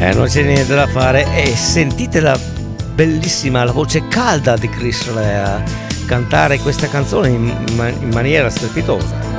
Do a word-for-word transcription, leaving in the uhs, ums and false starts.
Eh, non c'è niente da fare. E sentite la bellissima, la voce calda di Chris Rea cantare questa canzone in, in maniera strepitosa.